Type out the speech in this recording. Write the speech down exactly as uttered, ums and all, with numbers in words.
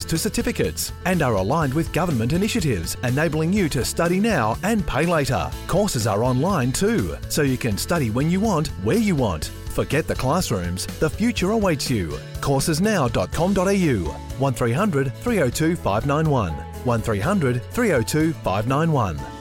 to certificates and are aligned with government initiatives, enabling you to study now and pay later. Courses are online too, so you can study when you want, where you want. Forget the classrooms, the future awaits you. courses now dot com dot a u, one three hundred three oh two five nine one, one three hundred three oh two five nine one.